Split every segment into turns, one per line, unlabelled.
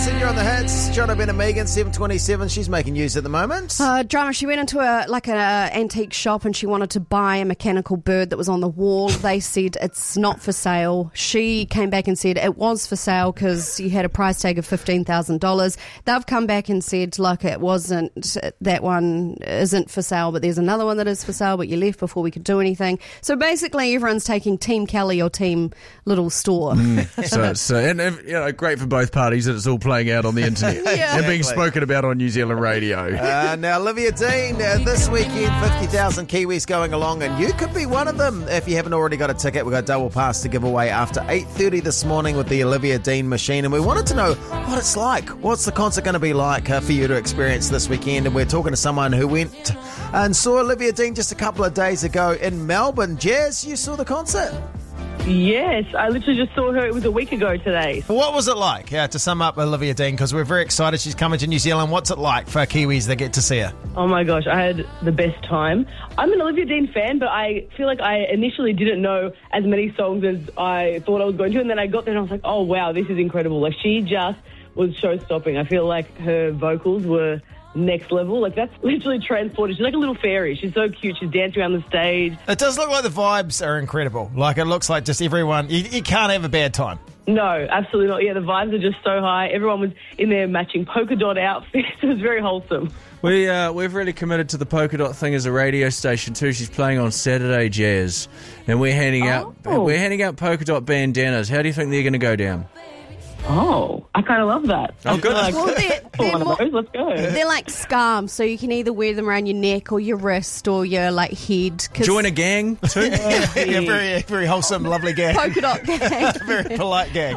Jackson, you're on the hits. Jono Ben and Megan, 7:27. She's making news at the moment.
Drama. She went into an antique shop and she wanted to buy a mechanical bird that was on the wall. They said it's not for sale. She came back and said it was for sale because you had a price tag of $15,000. They've come back and said, look, it wasn't. That one isn't for sale, but there's another one that is for sale, but you left before we could do anything. So basically, everyone's taking Team Kelly or Team Little Store.
So it's great for both parties that it's all playing out on the internet and being spoken about on New Zealand radio.
Now, Olivia Dean, this weekend, 50,000 Kiwis going along, and you could be one of them. If you haven't already got a ticket, we've got a double pass to give away after 8:30 this morning with the Olivia Dean machine, and we wanted to know what it's like. What's the concert going to be like for you to experience this weekend? And we're talking to someone who went and saw Olivia Dean just a couple of days ago in Melbourne. Jazz, you saw the concert?
Yes, I literally just saw her. It was a week ago today.
What was it like, to sum up Olivia Dean? Because we're very excited she's coming to New Zealand. What's it like for Kiwis that get to see her?
Oh my gosh, I had the best time. I'm an Olivia Dean fan, but I feel like I initially didn't know as many songs as I thought I was going to. And then I got there and I was like, oh wow, this is incredible. Like, she just was show-stopping. I feel like her vocals were next level. Like, that's literally transported. She's like a little fairy. She's so cute. She's dancing around the stage.
It does look like the vibes are incredible. Like, it looks like just everyone, you can't have a bad time.
No, absolutely not. Yeah, the vibes are just so high. Everyone was in their matching polka dot outfits. It was very wholesome.
We've really committed to the polka dot thing as a radio station too. She's playing on Saturday, Jazz, and we're handing out polka dot bandanas. How do you think they're going to go down?
Oh, I kind of love that.
Oh, good.
Well, they're
One of those. Let's go.
They're like scarves, so you can either wear them around your neck or your wrist or your head.
Join a gang too.
Yeah, very, very wholesome, lovely gang.
Polka dot gang.
Very polite gang.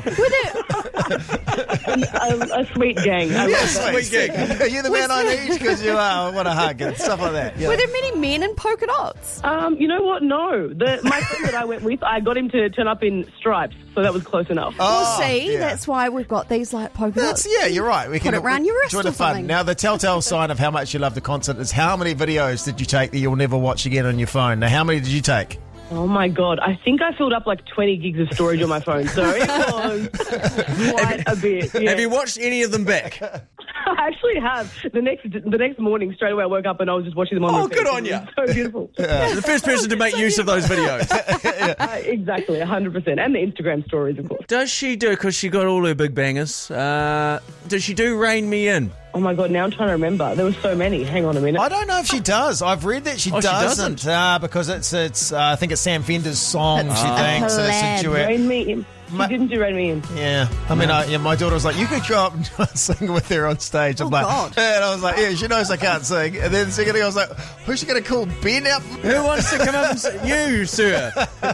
a sweet gang. I love that.
Sweet gang. Are you the man I need? Because you are. I want a hug and stuff like that. Yeah.
Were there many men in polka dots?
You know what? No. My friend that I went with, I got him to turn up in stripes, so that was close enough.
Well, see, that's why we've got these polka dots.
Yeah, you're right. We can
put it around your wrist
join
or
the fun.
something.
Now, the telltale sign of how much you love the concert is how many videos did you take that you'll never watch again on your phone? Now, how many did you take?
Oh my God, I think I filled up like 20 gigs of storage on my phone, so it was quite a bit. Yeah.
Have you watched any of them back?
I actually have. The next morning, straight away, I woke up and I was just watching them on
Oh,
repeat.
good on you.
So beautiful.
The first person to make use of those videos.
Exactly, 100%. And the Instagram stories, of course.
Does she do, because she got all her big bangers, does she do Rain Me In?
Oh my God, now I'm trying to remember. There were so many. Hang on a minute.
I don't know if she does. I've read that she doesn't.
She doesn't?
Because it's I think it's Sam Fender's song, she thinks.
collab.
It's a duet.
Rain Me In. She didn't do Rain Me In.
Yeah. I mean, my daughter was like, you could go up and sing with her on stage. I'm like,
God.
and I was like, yeah, she knows I can't sing. And then the second thing I was like, who's she going to call Ben out?
Who wants to come up and sing? You, sir.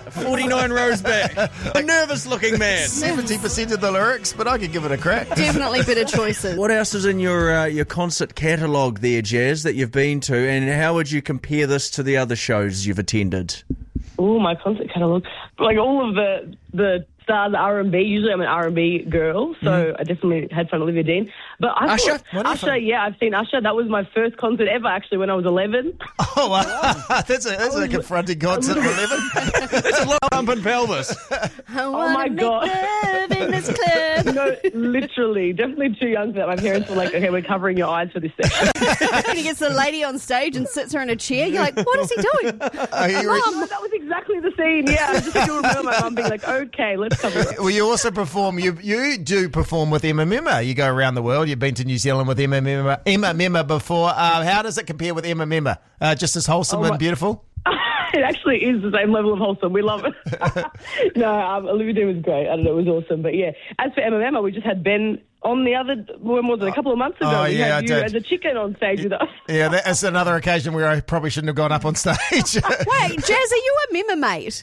49 rows back. A nervous-looking man.
70% of the lyrics, but I could give it a crack.
Definitely better choices.
What else is in your concert catalogue there, Jazz, that you've been to, and how would you compare this to the other shows you've attended?
Oh, my concert catalogue. Like all of the stars R&B. Usually I'm an R&B girl, so I definitely had fun with Olivia Dean. But I thought, Usher, yeah, I've seen Usher. That was my first concert ever, actually, when I was 11.
Oh, wow. That's a confronting concert at 11.
It's a lot of pumping pelvis.
Oh, my God.
In this club.
No, literally. Definitely too young for that. My parents were like, okay, we're covering your eyes for this section.
And he gets the lady on stage and sits her in a chair. You're like, what is he doing?
Mum, that was exactly the scene. Yeah, I just still remember my mum being like, okay, let's cover it.
Well, you also perform, you do perform with Emma Memma. You go around the world. You've been to New Zealand with Emma Memma before. How does it compare with Emma Memma? Just as wholesome and beautiful?
It actually is the same level of wholesome. We love it. No, Olivia Dean was great. I don't know, it was awesome. But yeah, as for Emma Memma, we just had Ben on the other, when was it, a couple of months ago? We had you as a chicken on stage with us.
Yeah, that's another occasion where I probably shouldn't have gone up on stage.
Wait, Jazz, are you a Memma mate?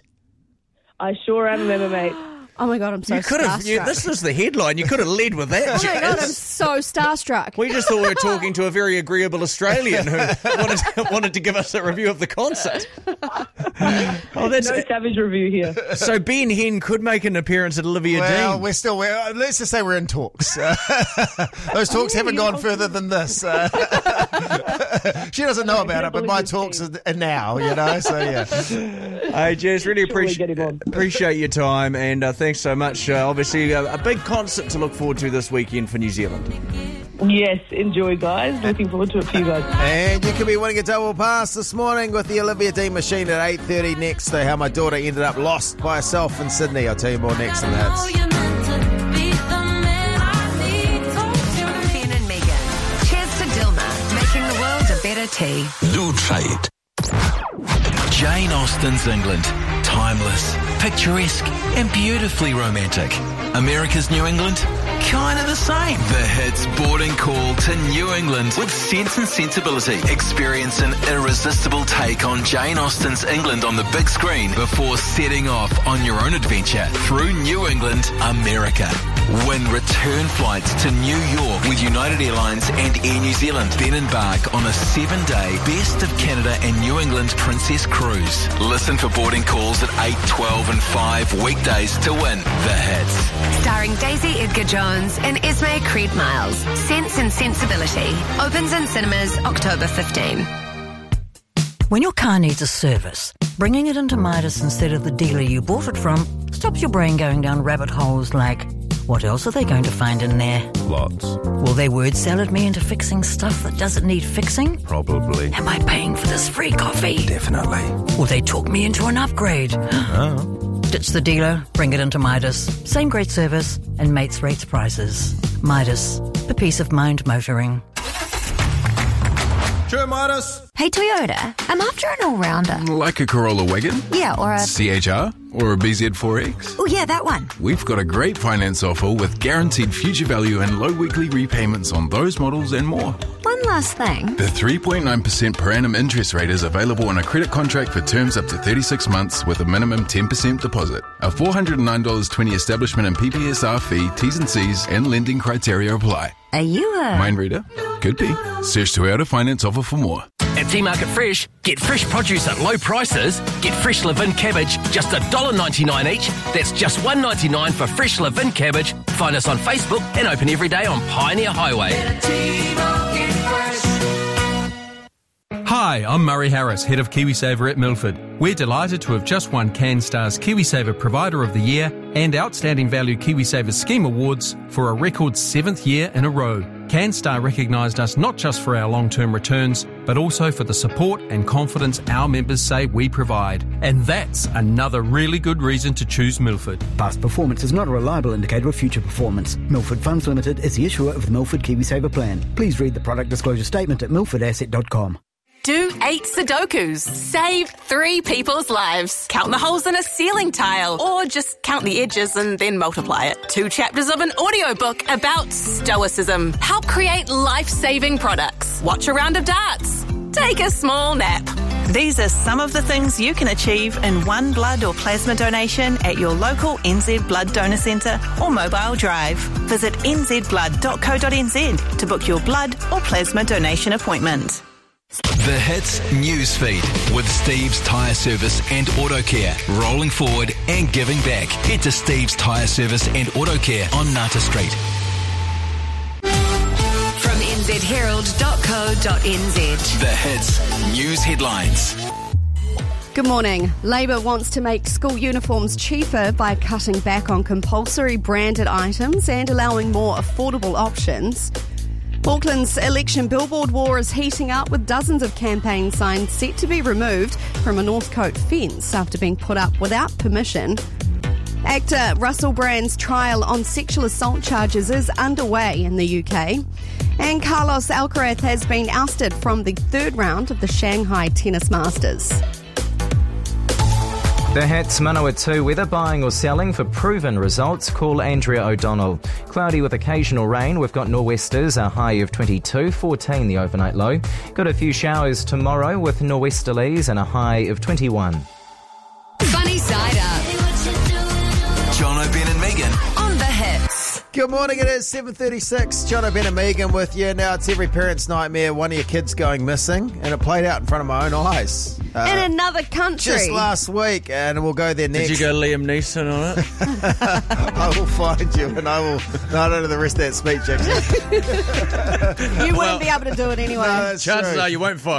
I sure am a Memma mate.
Oh my God, I'm so starstruck.
This was the headline. You could have led with that,
Oh my God, I'm
Jazz.
so starstruck.
We just thought we were talking to a very agreeable Australian who wanted to give us a review of the concert.
No savage review here.
So Ben Henn could make an appearance at Olivia Dean.
Let's just say we're in talks. Those talks haven't gone further than this. She doesn't know about it, but my talks are now, so yeah.
Hey, Jazz, really appreciate your time, and thank thanks so much. Obviously, a big concert to look forward to this weekend for New Zealand.
Yes, enjoy, guys. Looking forward to it for you guys.
And you could be winning a double pass this morning with the Olivia Dean Machine at 8:30 next to how my daughter ended up lost by herself in Sydney. I'll tell you more next on that.
Ben and Megan. Cheers to Dilma, making the world a better tea.
Lou Trade. Jane Austen's England. Timeless, picturesque, and beautifully romantic. America's New England? Kind of the same. The Hits boarding call to New England with Sense and Sensibility. Experience an irresistible take on Jane Austen's England on the big screen before setting off on your own adventure through New England, America. Win return flights to New York with United Airlines and Air New Zealand. Then embark on a 7-day Best of Canada and New England Princess Cruise. Listen for boarding calls at 8, 12 and 5 weekdays to win The Hits.
Starring Daisy Edgar Jones and Esme Creed Miles. Sense and Sensibility. Opens in cinemas October 15.
When your car needs a service, bringing it into Midas instead of the dealer you bought it from stops your brain going down rabbit holes like, what else are they going to find in there?
Lots.
Will they word salad me into fixing stuff that doesn't need fixing?
Probably.
Am I paying for this free coffee?
Definitely.
Will they talk me into an upgrade?
Oh.
Ditch the dealer, bring it into Midas. Same great service and mates rates prices. Midas, for peace of mind motoring.
Sure, Midas.
Hey Toyota, I'm after an all-rounder.
Like a Corolla wagon?
Yeah, or a...
CHR? Or a BZ4X?
Oh yeah, that one.
We've got a great finance offer with guaranteed future value and low weekly repayments on those models and more.
One last thing.
The 3.9% per annum interest rate is available on a credit contract for terms up to 36 months with a minimum 10% deposit. A $409.20 establishment and PPSR fee, T's and C's, and lending criteria apply.
Are you a...
Mind reader? Could be. Search Toyota Finance offer for more.
At T-Market Fresh, get fresh produce at low prices. Get fresh Levin cabbage, just $1.99 each. That's just $1.99 for fresh Levin cabbage. Find us on Facebook and open every day on Pioneer Highway.
Hi, I'm Murray Harris, Head of KiwiSaver at Milford. We're delighted to have just won CanStar's KiwiSaver Provider of the Year and Outstanding Value KiwiSaver Scheme Awards for a record 7th year in a row. CanStar recognised us not just for our long-term returns, but also for the support and confidence our members say we provide. And that's another really good reason to choose Milford.
Past performance is not a reliable indicator of future performance. Milford Funds Limited is the issuer of the Milford KiwiSaver plan. Please read the product disclosure statement at milfordasset.com.
Do 8 Sudokus. Save 3 people's lives. Count the holes in a ceiling tile. Or just count the edges and then multiply it. 2 chapters of an audiobook about stoicism. Help create life-saving products. Watch a round of darts. Take a small nap.
These are some of the things you can achieve in one blood or plasma donation at your local NZ Blood Donor Centre or mobile drive. Visit nzblood.co.nz to book your blood or plasma donation appointment.
The Hits Newsfeed with Steve's Tyre Service and Auto Care. Rolling forward and giving back. Head to Steve's Tyre Service and Auto Care on Nata Street.
From nzherald.co.nz.
The Hits News Headlines.
Good morning. Labor wants to make school uniforms cheaper by cutting back on compulsory branded items and allowing more affordable options. Auckland's election billboard war is heating up with dozens of campaign signs set to be removed from a Northcote fence after being put up without permission. Actor Russell Brand's trial on sexual assault charges is underway in the UK. And Carlos Alcaraz has been ousted from the 3rd round of the Shanghai Tennis Masters.
The Hits Manawatu weather, buying or selling for proven results. Call Andrea O'Donnell. Cloudy with occasional rain. We've got nor'westers, a high of 22, 14 the overnight low. Got a few showers tomorrow with nor'westerlies and a high of 21.
Funny Side Up.
Jono, Ben and Megan.
On The Hits.
Good morning, it is 7:36. Jono, Ben and Megan with you. Now it's every parent's nightmare, one of your kids going missing, and it played out in front of my own eyes.
In another country.
Just last week, and we'll go there next.
Did you go Liam Neeson on it?
I will find you, and I will... No, I don't know the rest of that speech, actually.
You wouldn't be able to do it anyway.
No, that's
Chances
true.
are you won't find